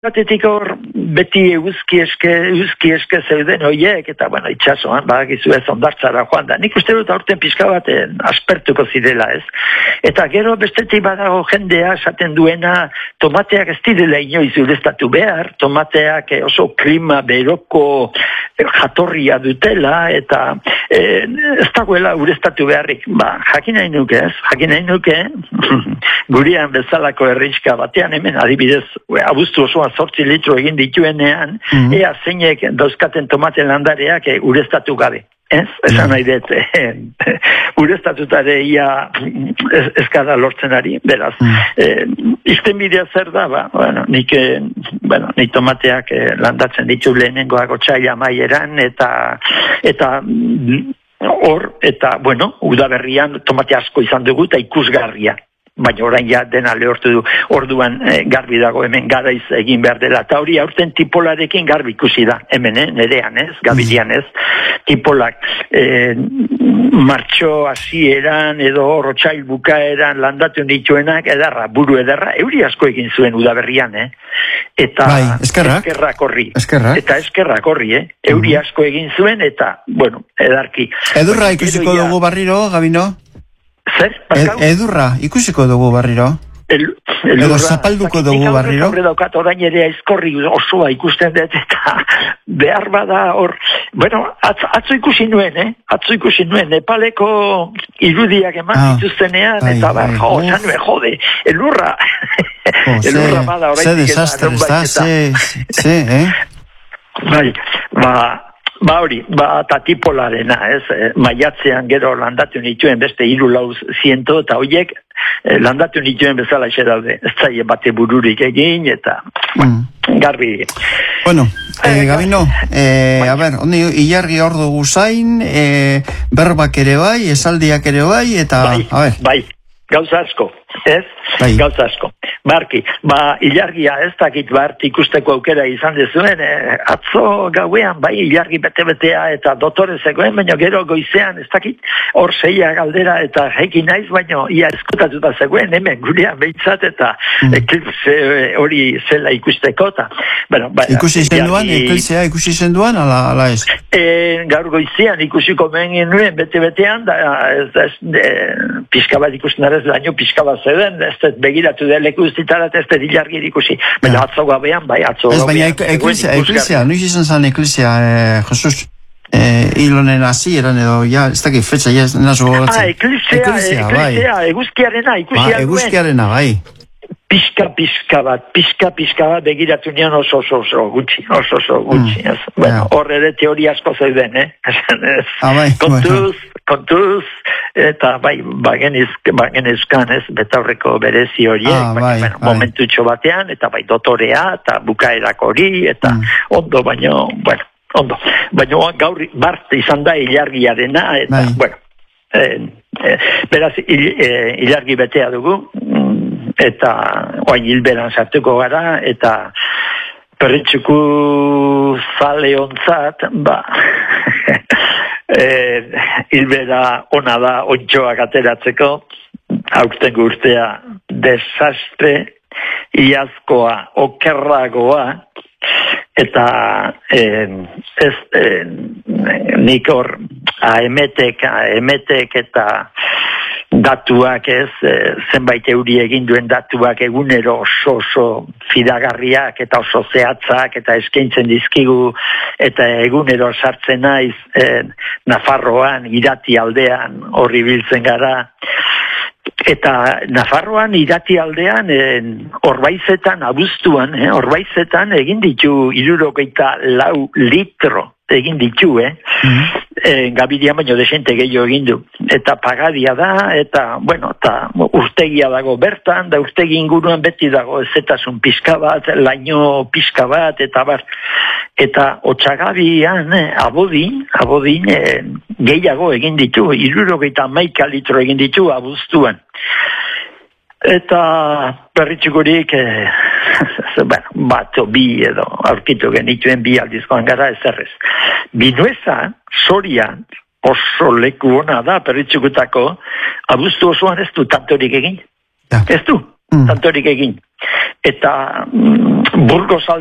Batetik hor, beti eguzki eske zeuden horiek, eta, bueno, itxasoan, badakizu ez ondartzara joan da. Nik uste dut aurten pixka bat aspertuko zirela, ez? Eta gero bestetik badago jendea esaten duena, tomateak ez direla inoiz ureztatu behar, tomateak oso klima beroko jatorria dutela, eta ez dagoela ureztatu beharrik. Jakin nahi nuke, gurean bezalako herrixka batean hemen, adibidez, abuztu osoan 8 litro egin dituenean, ea zeinek dauzkaten tomaten landareak ureztatu gabe. Esan nahi dut, ureztatutare ia eskada lortzen ari, beraz. Izten bidea zer da, nik tomateak landatzen ditu lehenengoak otsaila amaieran, eta hor, eta, udaberrian tomate asko izan dugu, eta ikusgarria. Baina orain ja dena lehortu du, orduan garbi dago hemen garaiz egin behar dela. Eta hori aurten tipolarekin garbi ikusi da, hemen, nerean ez, gabirian ez, tipolak martxo hasieran edo otsail bukaeran landatu nituenak, buru ederra, euri asko egin zuen udaberrian, eta eskerrak horri, euri asko egin zuen, eta, edarki. Edurra ikusiko dugu barriro, Gabino? Zer? Edurra, ikusiko dugu barriro? Edo zapalduko dugu barriro? Horre daukat orain ere aizkorri osoa ikusten dut, eta behar bada hor, atzo ikusi nuen, Nepaleko irudiak eman dituztenean, eta jode, elurra bada orain. Ze desastre, hori, eta tipolarena, maiatzean gero landatu nituen beste 300 eta horiek landatu nituen bezala ise daude. Ez zaie bate bururik egin, eta garbi. Bueno, Gabino, honi ilargi hor dugu zain, berbak ere bai, esaldiak ere bai, eta... Bai, gauza asko, ez? Gauza asko. Marki, ilargia ez dakit ikusteko aukera izan dezuen, atzo gauean, ilargi bete-betea eta dotore zegoen, baina gero goizean ez dakit, hor zeia galdera eta jekin naiz, baina ia eskutatuta zegoen, hemen gurean behintzat eta eklipse hori zela ikusteko, eta... Ikusi zen duan, ala ez? Gaur goizean ikusiko mengen nuen bete-betean, pixka bat ikusten arez, daño pixka bat zeuden, ez begiratu deleku zitarat ez ilargi ikusi. Baina atzo gabean, atzo gabean. Ez, baina eklizia, noiz izan zen eklizia, Jesus, hilonen hasieran edo, ez dakit fetxa, ez naso gogatzen. Eklizia, eguzkiarena ikusi alduen. Eguzkiarena, bai. Pixka bat begiratu nian oso gutxi. Horre ere teoria asko zeuden, kontuz, eta bagenezkan ez, betaurreko berezi horiek, momentutxo batean, eta dotorea, eta bukaerak hori, eta ondo, ondo. Baina gaur bart izan da ilargiarena, eta, beraz, ilargi betea dugu, eta oain hilberan sartuko gara, eta perritxuku zale ontzat, hilbera ona da ontsoak ateratzeko, aurtengo urtea desastre, iazkoa, okerragoa, eta nik hor emetek eta datuak zenbait euri egin duen datuak egunero oso fidagarriak eta oso zehatzak eta eskaintzen dizkigu eta egunero sartzen naiz Nafarroan, Irati aldean horri biltzen gara. Eta Nafarroan, Irati aldean, Orbaizetan, abuztuan, Orbaizetan egin ditu 64 litro egin ditu, Gabiria baino desente gehiago egin du. Eta pagadia da, eta, eta urtegia dago bertan, da urtegi inguruan beti dago ezetasun pixka bat, laino pixka bat, eta eta Otsagabian, abodin, gehiago egin ditu, 61 litro egin ditu abuztuan. Eta berritxukurik, bat o bi edo aurkitu genituen bi aldizkoan gara ezerrez. Binueza, Sorian, oso leku ona da berritxukutako, abuztu osoan ez du tantorik egin. Ez du. tantorik egin. Eta Burgos